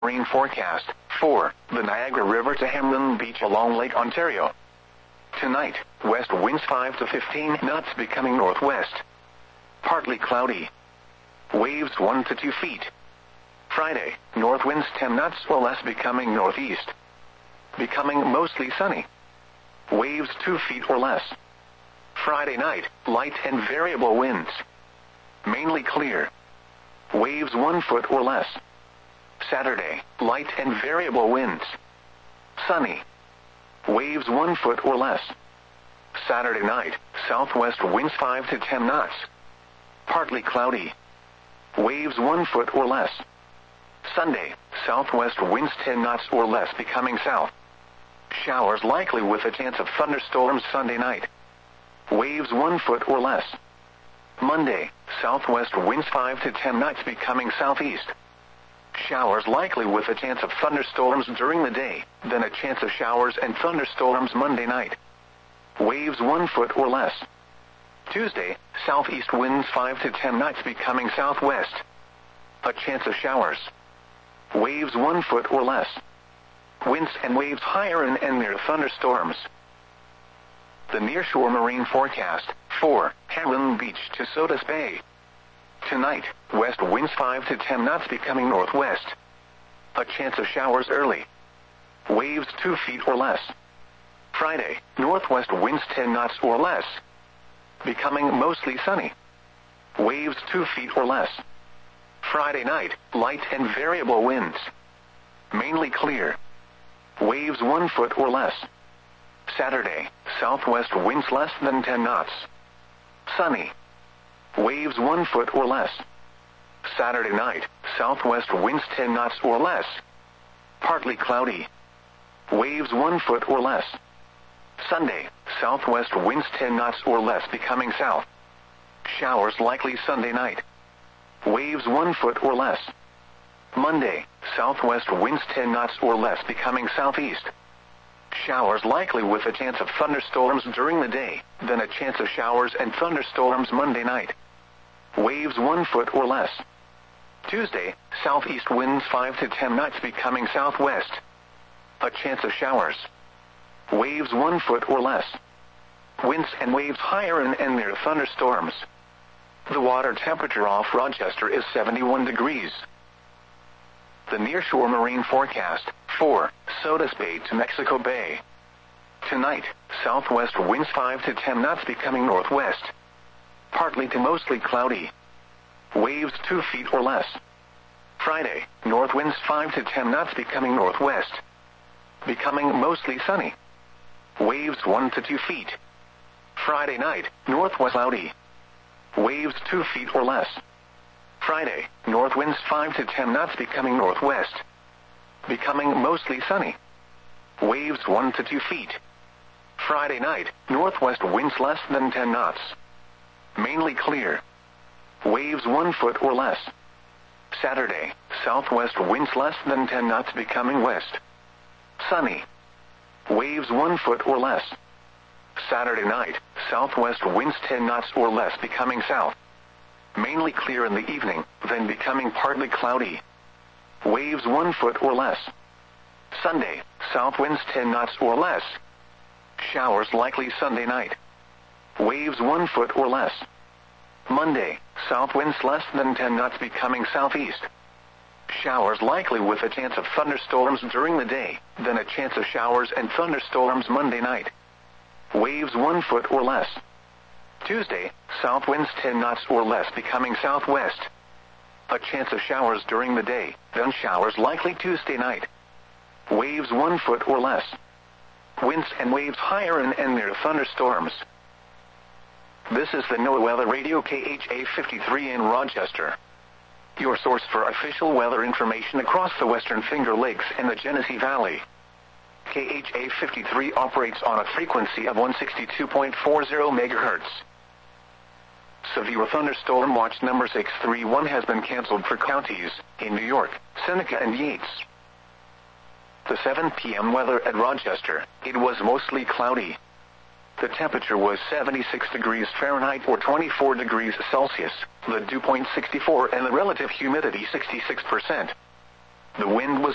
Rain forecast. 4. The Niagara River to Hamlin Beach along Lake Ontario. Tonight, west winds 5 to 15 knots becoming northwest. Partly cloudy. Waves 1 to 2 feet. Friday, north winds 10 knots or less becoming northeast. Becoming mostly sunny. Waves 2 feet or less. Friday night, light and variable winds. Mainly clear. Waves 1 foot or less. Saturday, light and variable winds. Sunny. Waves 1 foot or less. Saturday night, southwest winds 5 to 10 knots. Partly cloudy. Waves 1 foot or less. Sunday, southwest winds 10 knots or less becoming south. Showers likely with a chance of thunderstorms Sunday night. Waves 1 foot or less. Monday, southwest winds 5 to 10 knots becoming southeast. Showers likely with a chance of thunderstorms during the day, then a chance of showers and thunderstorms Monday night. Waves 1 foot or less. Tuesday, southeast winds 5 to 10 knots becoming southwest. A chance of showers. Waves 1 foot or less. Winds and waves higher and near thunderstorms. The nearshore marine forecast. 4. Hamlin Beach to Sodus Bay. Tonight, west winds 5 to 10 knots becoming northwest. A chance of showers early. Waves 2 feet or less. Friday, northwest winds 10 knots or less. Becoming mostly sunny. Waves 2 feet or less. Friday night, light and variable winds. Mainly clear. Waves 1 foot or less. Saturday, southwest winds less than 10 knots. Sunny. Waves 1 foot or less. Saturday night, southwest winds 10 knots or less. Partly cloudy. Waves 1 foot or less. Sunday, southwest winds 10 knots or less becoming south. Showers likely Sunday night. Waves 1 foot or less. Monday, southwest winds 10 knots or less becoming southeast. Showers likely with a chance of thunderstorms during the day, then a chance of showers and thunderstorms Monday night. Waves 1 foot or less. Tuesday, southeast winds 5 to 10 knots becoming southwest. A chance of showers. Waves 1 foot or less. Winds and waves higher and near thunderstorms. The water temperature off Rochester is 71 degrees. The nearshore marine forecast. 4. Sodus Bay to Mexico Bay. Tonight, southwest winds 5 to 10 knots becoming northwest. Partly to mostly cloudy. Waves 2 feet or less. Friday, north winds 5 to 10 knots becoming northwest. Becoming mostly sunny. Waves 1 to 2 feet. Friday night, northwest cloudy. Waves 2 feet or less. Friday, north winds 5 to 10 knots becoming northwest. Becoming mostly sunny. Waves 1 to 2 feet. Friday night, northwest winds less than 10 knots. Mainly clear. Waves 1 foot or less. Saturday, southwest winds less than 10 knots becoming west. Sunny. Waves 1 foot or less. Saturday night, southwest winds 10 knots or less becoming south. Mainly clear in the evening, then becoming partly cloudy. Waves 1 foot or less. Sunday, south winds 10 knots or less. Showers likely Sunday night. Waves 1 foot or less. Monday, south winds less than 10 knots becoming southeast. Showers likely with a chance of thunderstorms during the day, then a chance of showers and thunderstorms Monday night. Waves 1 foot or less. Tuesday, south winds 10 knots or less becoming southwest. A chance of showers during the day, then showers likely Tuesday night. Waves 1 foot or less. Winds and waves higher and near thunderstorms. This is the NOAA Weather Radio KHA 53 in Rochester. Your source for official weather information across the Western Finger Lakes and the Genesee Valley. KHA 53 operates on a frequency of 162.40 MHz. Severe thunderstorm watch number 631 has been canceled for counties in New York, Seneca and Yates. The 7 p.m. weather at Rochester, it was mostly cloudy. The temperature was 76 degrees Fahrenheit or 24 degrees Celsius, the dew point 64 and the relative humidity 66%. The wind was